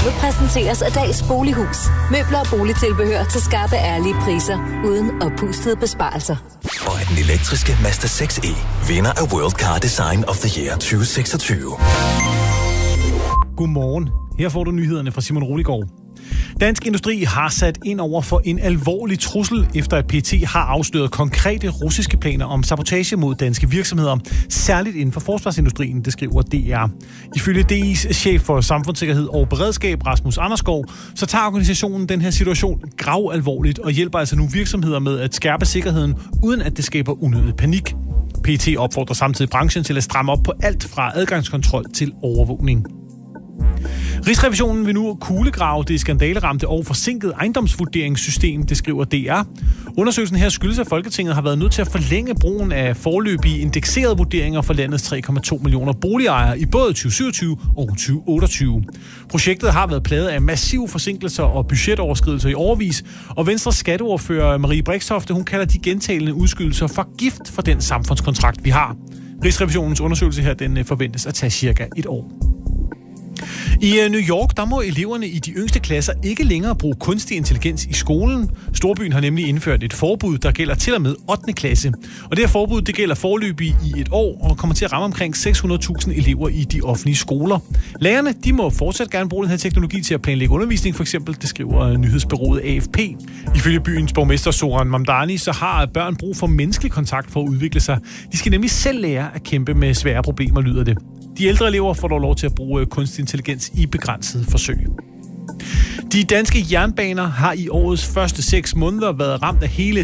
Programmet præsenteres af Dags Bolighus. Møbler og boligtilbehør til skarpe, ærlige priser, uden oppustede besparelser. Og at den elektriske Mazda 6e vinder af World Car Design of the Year 2026. Godmorgen. Her får du nyhederne fra Simon Roligård. Dansk Industri har sat ind over for en alvorlig trussel, efter at PET har afsløret konkrete russiske planer om sabotage mod danske virksomheder, særligt inden for forsvarsindustrien, det skriver DR. Ifølge DI's chef for samfundssikkerhed og beredskab, Rasmus Anderskov, så tager organisationen den her situation gravalvorligt og hjælper altså nu virksomheder med at skærpe sikkerheden, uden at det skaber unødig panik. PET opfordrer samtidig branchen til at stramme op på alt fra adgangskontrol til overvågning. Rigsrevisionen vil nu kuglegrave det skandaleramte og forsinkede ejendomsvurderingssystem, det skriver DR. Undersøgelsen her skyldes, at Folketinget har været nødt til at forlænge brugen af foreløbige indekserede vurderinger for landets 3,2 millioner boligejere i både 2027 og 2028. Projektet har været plaget af massive forsinkelser og budgetoverskridelser i årevis, og Venstres skatteordfører Marie Brixtofte, hun kalder de gentagende udskydelser for gift for den samfundskontrakt, vi har. Rigsrevisionens undersøgelse her, den forventes at tage cirka et år. I New York, der må eleverne i de yngste klasser ikke længere bruge kunstig intelligens i skolen. Storbyen har nemlig indført et forbud, der gælder til og med 8. klasse. Og det her forbud, det gælder foreløbig i et år, og kommer til at ramme omkring 600.000 elever i de offentlige skoler. Lærerne, de må fortsat gerne bruge den her teknologi til at planlægge undervisning, for eksempel, det skriver nyhedsbureauet AFP. Ifølge byens borgmester Soran Mamdani, så har børn brug for menneskelig kontakt for at udvikle sig. De skal nemlig selv lære at kæmpe med svære problemer, lyder det. De ældre elever får dog lov til at bruge kunstig intelligens i begrænsede forsøg. De danske jernbaner har i årets første 6 måneder været ramt af hele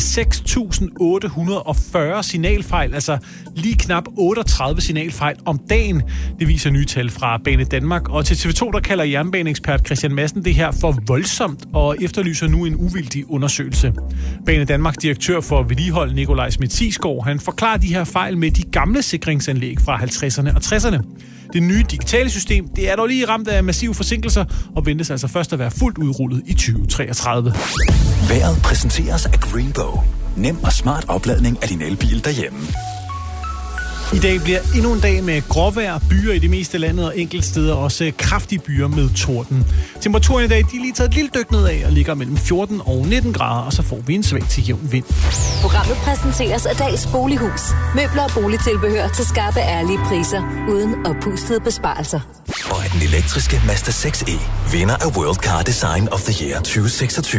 6.840 signalfejl, altså lige knap 38 signalfejl om dagen. Det viser nye tal fra Bane Danmark, og til TV2 der kalder jernbaneekspert Christian Madsen det her for voldsomt og efterlyser nu en uvildig undersøgelse. Bane Danmarks direktør for vedligehold Nikolaj Schmidt-Sigsgaard, han forklarer de her fejl med de gamle sikringsanlæg fra 50'erne og 60'erne. Det nye digitale system, det er dog lige ramt af massive forsinkelser og ventes altså først at være fuldt udrullet i 2033. Vejret præsenteres af Greenbow. Nem og smart opladning af din elbil derhjemme. I dag bliver endnu en dag med gråvejr, byer i det meste af landet og enkelte steder også kraftige byer med torden. Temperaturen i dag, de er lige taget et lille dyk nedad og ligger mellem 14 og 19 grader, og så får vi en svag til jævn vind. Programmet præsenteres af Dags Bolighus. Møbler og boligtilbehør til skarpe, ærlige priser, uden oppustede besparelser. Og at den elektriske Mazda 6e vinder af World Car Design of the Year 2026.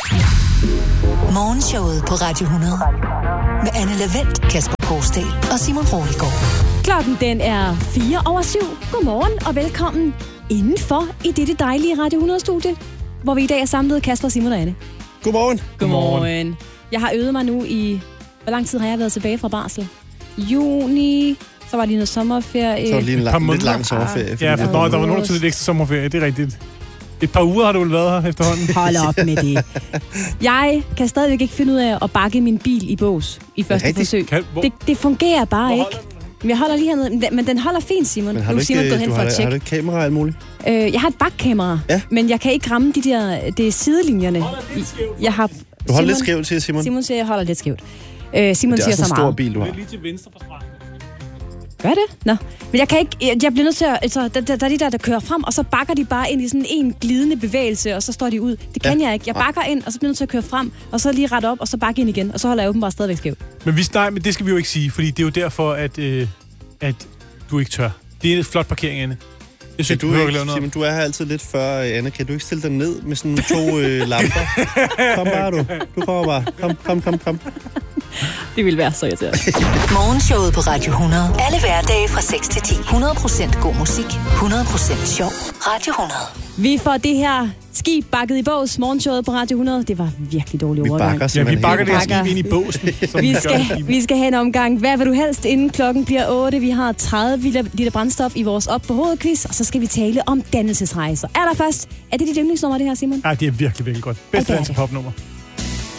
Morgenshowet på Radio 100 med Anne Lavendt, Kasper Porsdal og Simon Roligård. Klokken den er 7:04. Godmorgen og velkommen indenfor i dette dejlige Radio 100-studie, hvor vi i dag er samlet Kasper, Simon og Anne. Godmorgen. Godmorgen. Jeg har øvet mig nu i... Hvor lang tid har jeg været tilbage fra barsel? Juni... Så var det lige noget sommerferie. Så var det lige en lidt lang sommerferie. Ja, for der var nogen til lidt ekstra sommerferie, det er rigtigt. Et par uger har du vel været her efterhånden. Hold op med det. Jeg kan stadigvæk ikke finde ud af at bakke min bil i bås i første forsøg. Det fungerer bare ikke. Jeg holder lige hernede, men den holder fint, Simon. Men har du ikke kamera og alt muligt? Jeg har et bakkamera, men jeg kan ikke ramme det er sidelinjerne. Du holder lidt skævt. Du holder lidt skævt, siger Simon. Simon siger, jeg holder lidt skævt. Simon siger så meget. Det er også en stor bil, du har. Det er lige til venstre for stranden. Gør det? Nå. Men jeg kan ikke... Jeg bliver nødt til at... Altså, der er de der kører frem, og så bakker de bare ind i sådan en glidende bevægelse, og så står de ud. Det kan jeg ikke. Jeg bakker ind, og så bliver jeg nødt til at køre frem, og så lige rette op, og så bakke ind igen, og så holder jeg åbenbart stadigvæk skævt. Men det skal vi jo ikke sige, fordi det er jo derfor, at du ikke tør. Det er en flot parkering, Anne. Jeg synes, Simon, du er her altid lidt før, Anne. Kan du ikke stille dig ned med sådan 2 lamper? Kom bare, du. Du kommer bare. Kom. Det vil være så irriterende. Morgenshowet på Radio 100. Alle hverdage fra 6 til 10. 100% god musik. 100% sjov. Radio 100. Vi får det her skib bakket i bås. Morgenshowet på Radio 100. Det var virkelig dårlig overgang. Vi bakker det her skib ind i båsen. Vi skal have en omgang. Hvad vil du helst, inden klokken bliver 8? Vi har 30 liter brændstof i vores op på hovedquiz, og så skal vi tale om dannelsesrejser. Er det dit yndlingsnummer, det her, Simon? Ja, det er virkelig, virkelig godt. Bedste danske popnummer.